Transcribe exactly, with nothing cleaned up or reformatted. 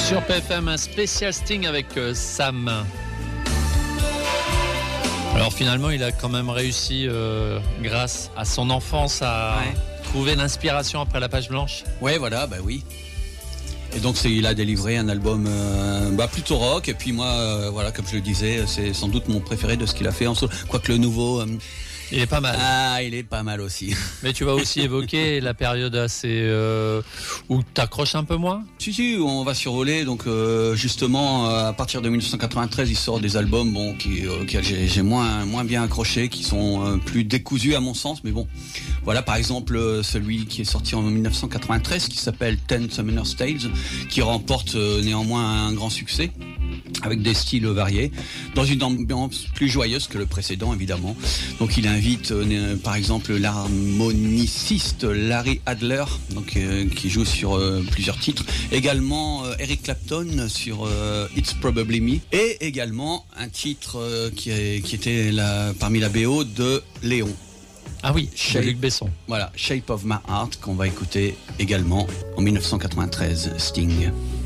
Sur P F M, un spécial Sting avec euh, Sam. Alors finalement, il a quand même réussi, euh, grâce à son enfance, à ouais. trouver l'inspiration après la page blanche. Ouais, voilà, bah oui. Et donc c'est, il a délivré un album euh, bah, plutôt rock. Et puis moi, euh, voilà, comme je le disais, c'est sans doute mon préféré de ce qu'il a fait en solo. Quoique le nouveau... Euh, il est pas mal. Ah, il est pas mal aussi. Mais tu vas aussi évoquer la période assez euh, où t'accroches un peu moins. Si si, on va survoler. Donc euh, justement, euh, à partir de dix-neuf cent quatre-vingt-treize, il sort des albums bon qui euh, auxquels j'ai, j'ai moins moins bien accroché, qui sont euh, plus décousus à mon sens. Mais bon, voilà par exemple euh, celui qui est sorti en dix-neuf cent quatre-vingt-treize, qui s'appelle Ten Summoner's Tales, qui remporte euh, néanmoins un grand succès, avec des styles variés, dans une ambiance plus joyeuse que le précédent évidemment. Donc il invite euh, par exemple l'harmoniciste Larry Adler, donc, euh, qui joue sur euh, plusieurs titres, également euh, Eric Clapton sur euh, It's Probably Me, et également un titre euh, qui, est, qui était la, parmi la B O de Léon. Ah oui, Shape, Luc Besson. Voilà, Shape of My Heart, qu'on va écouter également en dix-neuf cent quatre-vingt-treize, Sting.